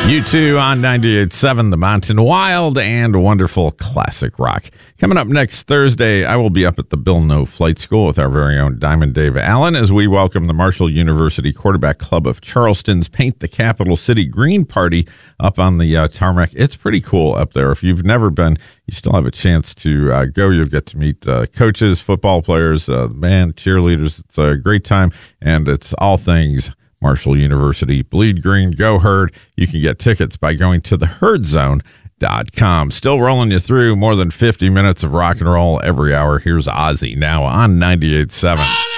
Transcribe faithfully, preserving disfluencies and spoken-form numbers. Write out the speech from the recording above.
You two on ninety-eight point seven, The Mountain. Wild and wonderful classic rock. Coming up next Thursday, I will be up at the Bill No Flight School with our very own Diamond Dave Allen as we welcome the Marshall University Quarterback Club of Charleston's Paint the Capital City Green Party up on the uh, tarmac. It's pretty cool up there. If you've never been, you still have a chance to uh, go. You'll get to meet uh, coaches, football players, uh, band, cheerleaders. It's a great time, and it's all things Marshall University. Bleed Green, go Herd. You can get tickets by going to the herd zone dot com. Still rolling you through more than fifty minutes of rock and roll every hour. Here's Ozzy now on ninety-eight point seven.